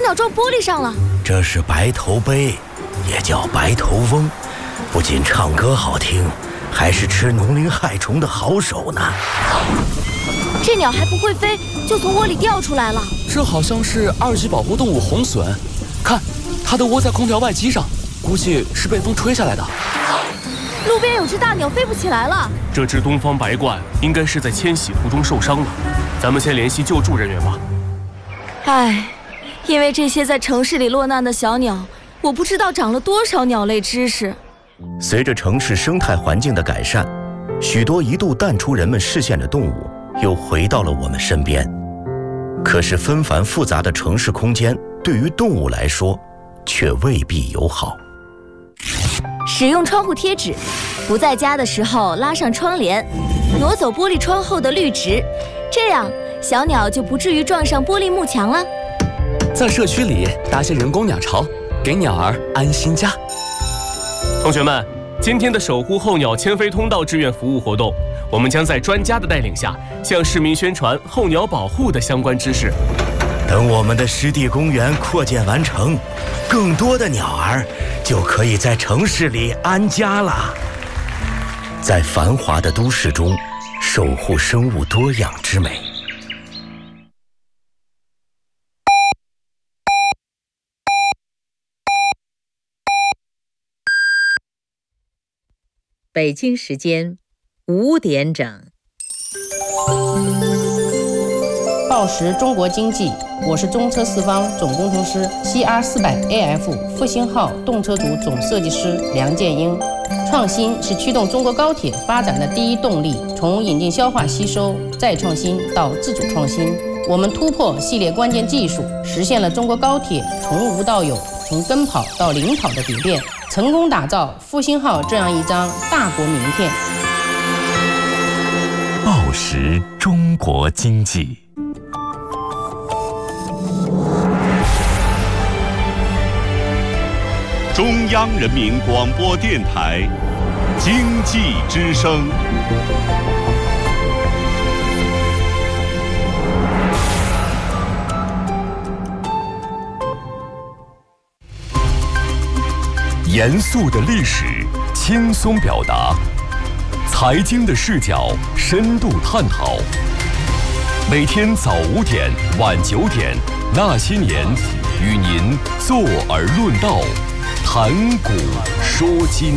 鸟撞玻璃上了。 这是白头鹎，也叫白头翁，不仅唱歌好听，还是吃农林害虫的好手呢。 这鸟还不会飞，就从窝里掉出来了。 这好像是2级保护动物红隼，看，它都窝在空调外机上，估计是被风吹下来的。 路边有只大鸟飞不起来了。 这只东方白鹳应该是在迁徙途中受伤了，咱们先联系救助人员吧。 唉，因为这些在城市里落难的小鸟，我不知道长了多少鸟类知识。 随着城市生态环境的改善，许多一度淡出人们视线的动物又回到了我们身边。可是纷繁复杂的城市空间对于动物来说却未必友好。 使用窗户贴纸，不在家的时候拉上窗帘，挪走玻璃窗后的绿植，这样小鸟就不至于撞上玻璃幕墙了。 在社区里搭些人工鸟巢，给鸟儿安心家。 同学们，今天的守护候鸟迁飞通道志愿服务活动，我们将在专家的带领下，向市民宣传候鸟保护的相关知识。 等我们的湿地公园扩建完成，更多的鸟儿就可以在城市里安家了。在繁华的都市中，守护生物多样之美。 北京时间5点整。 报时中国经济，我是中车四方总工程师 CR400AF 复兴号动车组总设计师梁建英。创新是驱动中国高铁发展的第一动力，从引进消化吸收再创新到自主创新，我们突破系列关键技术，实现了中国高铁从无到有、从跟跑到领跑的迭变，成功打造复兴号这样一张大国名片。 报时中国经济。 中央人民广播电台经济之声。 严肃的历史，轻松表达；财经的视角，深度探讨。每天早5点、晚9点，那些年，与您坐而论道，谈古说今。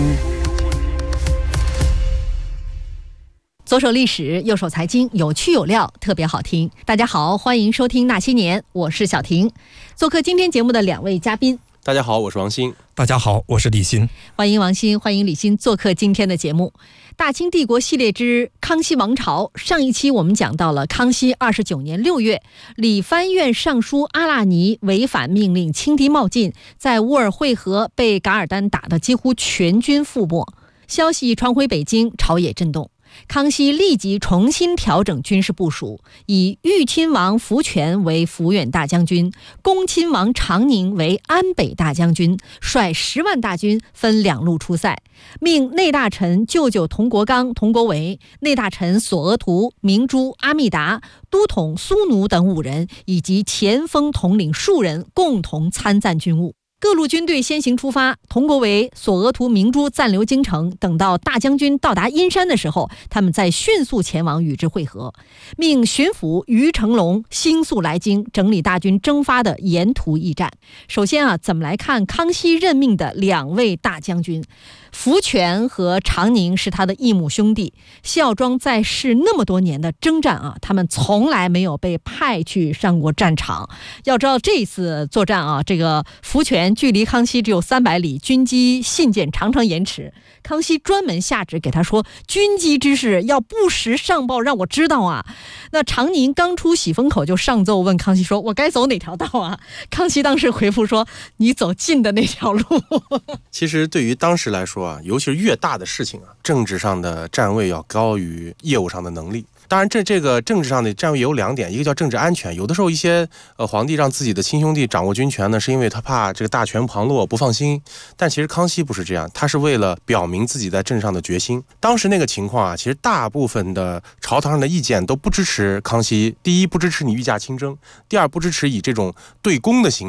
左手历史，右手财经，有趣有料，特别好听。大家好，欢迎收听那些年，我是小婷。做客今天节目的2位嘉宾。 大家好，我是王鑫。 大家好，我是李欣。 欢迎王鑫，欢迎李欣做客今天的节目。大清帝国系列之康熙王朝，上一期我们讲到了康熙29年6月，理藩院尚书阿剌尼违反命令轻敌冒进，在乌尔会河被噶尔丹打得几乎全军覆没。消息传回北京，朝野震动。康熙立即重新调整军事部署，以豫亲王福全为抚远大将军，恭亲王长宁为安北大将军，率10万大军分2路出塞，命内大臣舅舅佟国刚、佟国维、内大臣索额图、明珠、阿密达、都统苏奴等5人，以及前锋统领数人共同参赞军务。各路军队先行出发，佟国维、索额图、明珠暂留京城，等到大将军到达阴山的时候，他们再迅速前往与之会合，命巡抚于成龙星速来京，整理大军征发的沿途驿站。首先怎么来看康熙任命的2位大将军？福全和长宁是他的异母兄弟，孝庄在世那么多年的征战他们从来没有被派去上过战场。要知道这一次作战这个福全距离康熙只有300里，军机信件常常延迟。康熙专门下旨给他说，军机之事要不时上报让我知道啊。那长宁刚出喜峰口就上奏问康熙说，我该走哪条道啊？康熙当时回复说，你走近的那条路。 其实对于当时来说尤其是越大的事情政治上的站位要高于业务上的能力。当然这个政治上的站位有2点，一个叫政治安全，有的时候一些皇帝让自己的亲兄弟掌握军权呢，是因为他怕这个大权旁落不放心。但其实康熙不是这样，他是为了表明自己在政治上的决心。当时那个情况其实大部分的朝堂上的意见都不支持康熙。第一，不支持你御驾亲征；第二，不支持以这种对攻的形态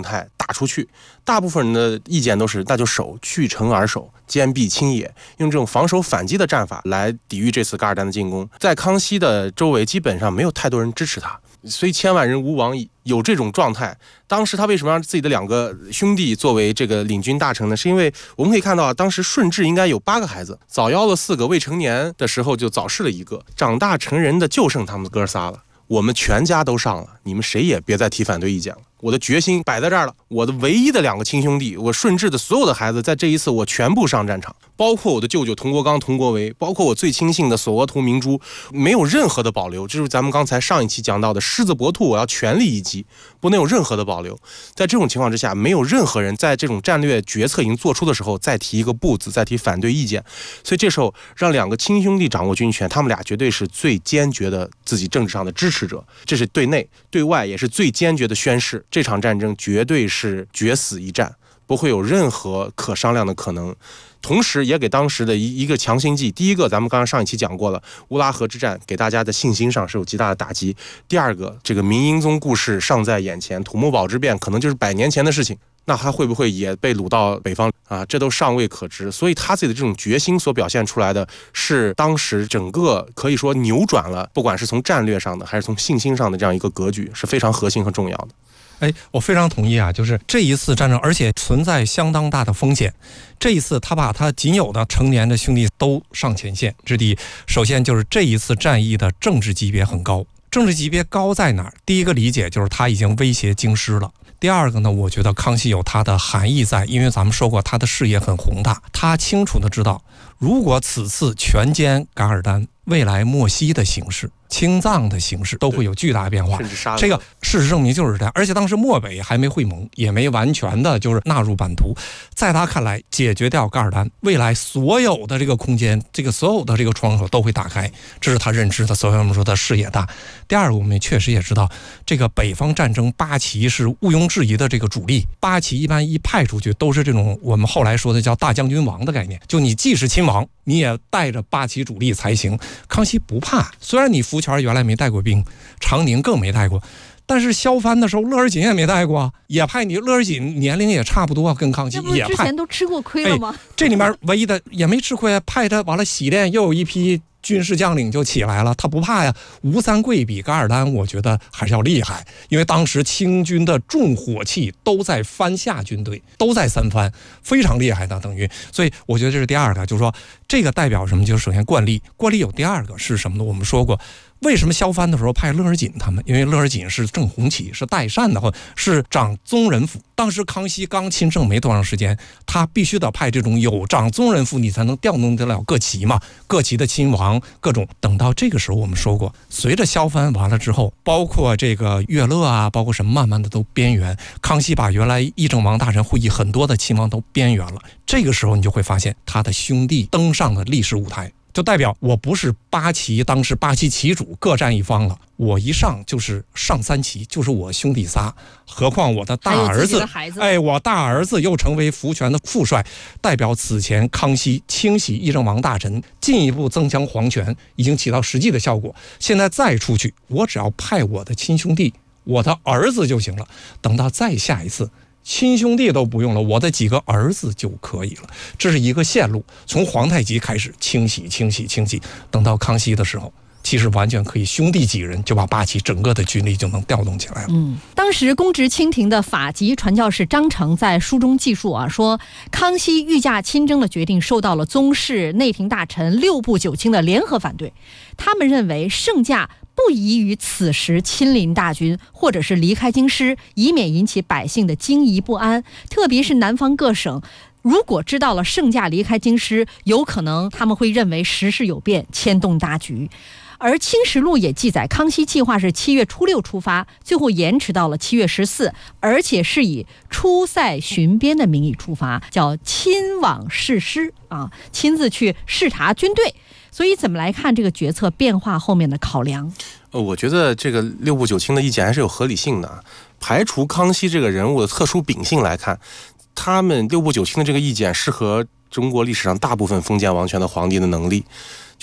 打出去。大部分人的意见都是那就守，据城而守，坚壁清野，用这种防守反击的战法来抵御这次噶尔丹的进攻。在康熙的周围基本上没有太多人支持他，虽千万人吾往矣，有这种状态。当时他为什么让自己的2个兄弟作为这个领军大臣呢？是因为我们可以看到当时顺治应该有8个孩子，早夭了4个，未成年的时候就早逝了1个，长大成人的就剩他们哥仨了。我们全家都上了，你们谁也别再提反对意见了。我的决心摆在这儿了，我的唯一的2个亲兄弟，我顺治的所有的孩子，在这一次我全部上战场，包括我的舅舅佟国刚、佟国维，包括我最亲信的索额图明珠，没有任何的保留。这是咱们刚才上一期讲到的狮子搏兔，我要全力一击，不能有任何的保留。在这种情况之下，没有任何人在这种战略决策已经做出的时候再提一个不字，再提反对意见。所以这时候让2个亲兄弟掌握军权，他们俩绝对是最坚决的自己政治上的支持者，这是对内对外也是最坚决的宣誓。这场战争绝对是决死一战，不会有任何可商量的可能。同时也给当时的一个强心剂。第一个，咱们刚刚上一期讲过了，乌拉河之战给大家的信心上是有极大的打击。第二个，这个明英宗故事尚在眼前，土木堡之变可能就是100年前的事情，那他会不会也被掳到北方啊？这都尚未可知。所以他自己的这种决心所表现出来的是当时整个可以说扭转了，不管是从战略上的还是从信心上的这样一个格局，是非常核心和重要的。 我非常同意啊，就是这一次战争，而且存在相当大的风险。这一次他把他仅有的成年的兄弟都上前线。这第一，首先就是这一次战役的政治级别很高。政治级别高在哪儿？第一个理解就是他已经威胁京师了。第二个呢，我觉得康熙有他的含义在，因为咱们说过他的事业很宏大，他清楚的知道，如果此次全歼噶尔丹，未来漠西的形势、青藏的形势都会有巨大变化。这个事实证明就是这样，而且当时漠北还没会盟，也没完全的就是纳入版图。在他看来，解决掉噶尔丹，未来所有的这个空间，所有的这个窗口都会打开，这是他认知的。所以我们说他视野大。第二个，我们确实也知道，这个北方战争八旗是毋庸置疑的这个主力。八旗一般一派出去都是这种我们后来说的叫大将军王的概念，就你既是亲王，你也带着八旗主力才行。康熙不怕，虽然你福全原来没带过兵，长宁更没带过，但是萧藩的时候勒尔锦也没带过，也派你。勒尔锦年龄也差不多，跟康熙也派。 之前都吃过亏了吗？ 这里面唯一的也没吃亏，派他完了洗练，又有一批军事将领就起来了，他不怕呀。吴三桂比噶尔丹我觉得还是要厉害，因为当时清军的重火器都在藩下军队，都在三藩，非常厉害的等于。所以我觉得这是第二个，就是说这个代表什么？就是首先惯例有第二个是什么呢？我们说过，为什么萧藩的时候派勒尔锦他们？因为勒尔锦是正红旗，是代善的，或是掌宗人府。当时康熙刚亲政没多长时间，他必须得派这种有掌宗人府，你才能调动得了各旗嘛，各旗的亲王各种。等到这个时候，我们说过，随着萧藩完了之后，包括这个乐乐啊，包括什么，慢慢的都边缘。康熙把原来议政王大臣会议很多的亲王都边缘了。这个时候你就会发现，他的兄弟登上了历史舞台。就代表我不是八旗，当时八旗旗主各占一方了，我一上就是上三旗，就是我兄弟仨，何况我的大儿子，我大儿子又成为福全的副帅，代表此前康熙清洗议政王大臣，进一步增强皇权，已经起到实际的效果。现在再出去，我只要派我的亲兄弟，我的儿子就行了。等到再下一次，亲兄弟都不用了，我的几个儿子就可以了。这是一个线路，从皇太极开始清洗，等到康熙的时候，其实完全可以兄弟几人就把八旗整个的军力就能调动起来了。 当时公职清廷的法籍传教士张成在书中记述说，康熙御驾亲征的决定受到了宗室、内廷大臣、六部九卿的联合反对。他们认为圣驾不宜于此时亲临大军，或者是离开京师，以免引起百姓的惊疑不安。特别是南方各省，如果知道了圣驾离开京师，有可能他们会认为时势有变，牵动大局。而《清实录》也记载，康熙计划是7月初6出发，最后延迟到了7月14，而且是以出塞巡边的名义出发，叫亲往视师亲自去视察军队。所以怎么来看这个决策变化后面的考量？ 我觉得这个六部九卿的意见还是有合理性的。排除康熙这个人物的特殊秉性来看，他们六部九卿的这个意见适合中国历史上大部分封建王权的皇帝的能力。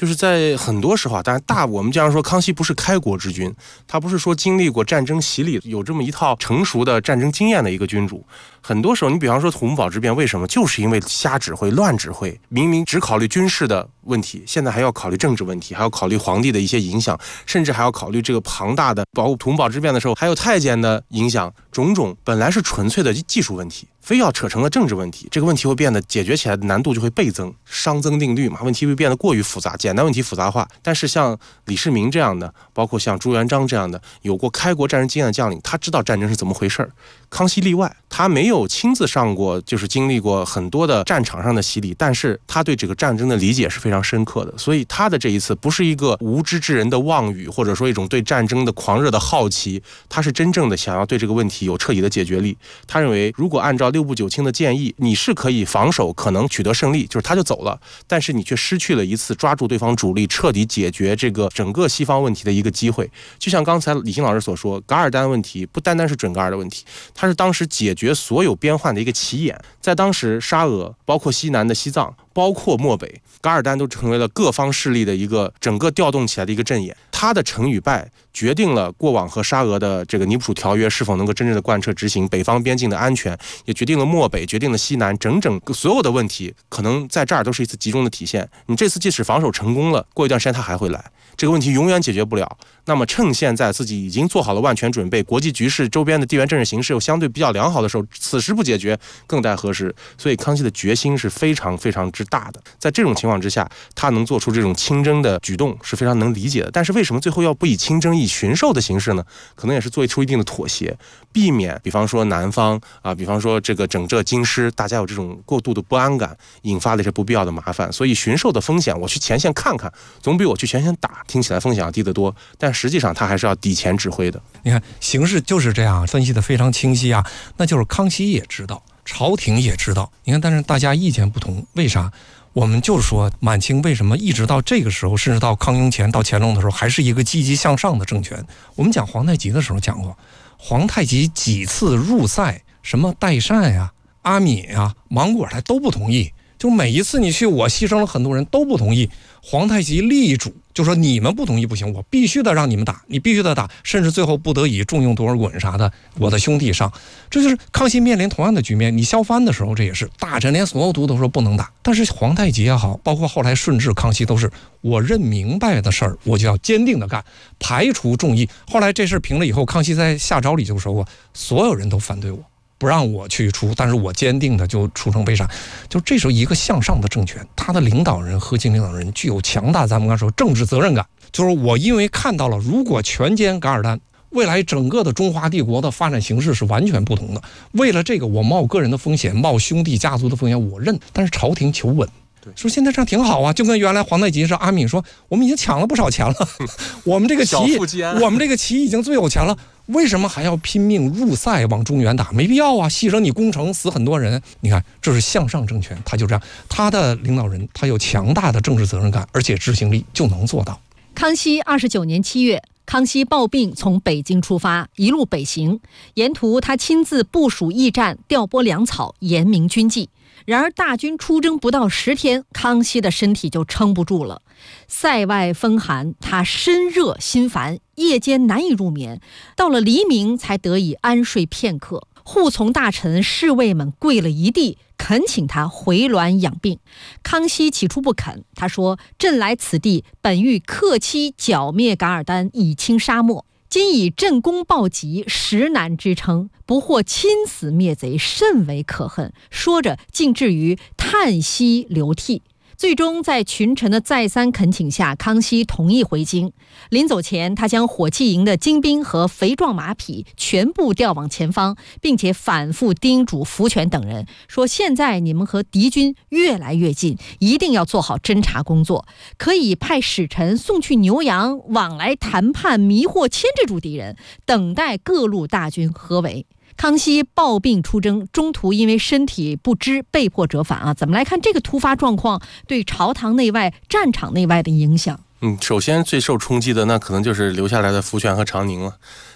就是在很多时候啊，当然我们经常说康熙不是开国之君，他不是说经历过战争洗礼，有这么一套成熟的战争经验的一个君主。很多时候，你比方说土木堡之变，为什么？就是因为瞎指挥、乱指挥，明明只考虑军事的问题，现在还要考虑政治问题，还要考虑皇帝的一些影响，甚至还要考虑这个庞大的，包括土木堡之变的时候，还有太监的影响，种种本来是纯粹的技术问题，非要扯成了政治问题，这个问题会变得解决起来的难度就会倍增，熵增定律嘛，问题会变得过于复杂，简单问题复杂化。但是像李世民这样的，包括像朱元璋这样的有过开国战争经验的将领，他知道战争是怎么回事。康熙例外，他没有亲自上过，就是经历过很多的战场上的洗礼，但是他对这个战争的理解是非常深刻的。所以他的这一次不是一个无知之人的妄语，或者说一种对战争的狂热的好奇，他是真正的想要对这个问题有彻底的解决力。他认为，如果按照六部九卿的建议，你是可以防守，可能取得胜利，就是他就走了，但是你却失去了一次抓住对方主力，彻底解决这个整个西方问题的一个机会。就像刚才李欣老师所说，噶尔丹问题不单单是准噶尔的问题，它是当时解决所有边患的一个起眼。在当时沙俄，包括西南的西藏，包括漠北，噶尔丹都成为了各方势力的一个整个调动起来的一个阵眼。他的成与败决定了过往和沙俄的这个尼普楚条约是否能够真正的贯彻执行，北方边境的安全，也决定了漠北，决定了西南，整所有的问题可能在这儿都是一次集中的体现。你这次即使防守成功了，过一段时间他还会来，这个问题永远解决不了。那么趁现在自己已经做好了万全准备，国际局势周边的地缘政治形势又相对比较良好的时候，此时不解决更待何时？所以康熙的决心是非常非常之大的。在这种情况之下，他能做出这种亲征的举动是非常能理解的。但是为什么最后要不以亲征，以巡狩的形式呢？可能也是做出一定的妥协，避免比方说南方啊，比方说这个整个京师，大家有这种过度的不安感，引发了一些不必要的麻烦。所以巡狩的风险，我去前线看看，总比我去前线打听起来风险要低得多。但实际上他还是要抵前指挥的。 你看形势就是这样，分析的非常清晰啊。那就是康熙也知道，朝廷也知道。你看，但是大家意见不同，为啥？我们就是说，满清为什么一直到这个时候，甚至到康雍乾、到乾隆的时候，还是一个积极向上的政权？我们讲皇太极的时候讲过，皇太极几次入塞，什么代善呀、阿敏呀、芒果台都不同意。就每一次你去，我牺牲了很多人都不同意。皇太极力主，就说你们不同意不行，我必须得让你们打，你必须得打，甚至最后不得已重用多尔衮啥的，我的兄弟上。这就是康熙面临同样的局面。你削藩的时候，这也是大臣连所有都说不能打，但是皇太极也好，包括后来顺治、康熙都是我认明白的事儿，我就要坚定的干，排除众议。后来这事平了以后，康熙在下诏里就说过，所有人都反对我，不让我去出，但是我坚定的就出城被杀。就这时候一个向上的政权，他的领导人、核心领导人具有强大，咱们刚说政治责任感，就是我因为看到了，如果全歼噶尔丹，未来整个的中华帝国的发展形势是完全不同的。为了这个，我冒个人的风险，冒兄弟家族的风险，我认。但是朝廷求稳，说现在这样挺好啊，就跟原来皇太极是阿敏说，我们已经抢了不少钱了，我们这个旗已经最有钱了。为什么还要拼命入塞往中原打？没必要啊，牺牲你攻城，死很多人。你看，这是向上政权，他就这样，他的领导人他有强大的政治责任感，而且执行力就能做到。 康熙29年7月，康熙抱病从北京出发，一路北行，沿途他亲自部署驿站，调拨粮草，严明军纪。然而大军出征不到10天，康熙的身体就撑不住了。塞外风寒，他身热心烦，夜间难以入眠，到了黎明才得以安睡片刻。护从大臣侍卫们跪了一地，恳请他回銮养病。康熙起初不肯，他说：“朕来此地，本欲克期剿灭噶尔丹，以清沙漠。今以朕功报疾，实难支撑，不获亲死灭贼，甚为可恨。”说着竟至于叹息流涕。最终在群臣的再三恳请下，康熙同意回京。临走前，他将火器营的精兵和肥壮马匹全部调往前方，并且反复叮嘱福全等人说：“现在你们和敌军越来越近，一定要做好侦察工作，可以派使臣送去牛羊，往来谈判，迷惑牵制住敌人，等待各路大军合围。”康熙抱病出征，中途因为身体不支被迫折返啊。怎么来看这个突发状况对朝堂内外、战场内外的影响？ 首先最受冲击的那可能就是留下来的福全和长宁了。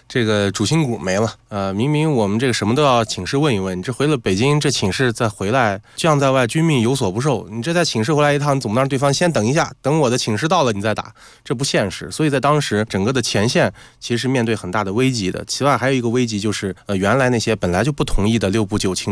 这个主心骨没了。明明我们这个什么都要请示问一问，你这回了北京，这请示再回来，将在外，军命有所不受。你这再请示回来一趟，你总不能让对方先等一下，等我的请示到了你再打，这不现实。所以在当时，整个的前线其实面对很大的危机的。此外还有一个危机就是，原来那些本来就不同意的6部9卿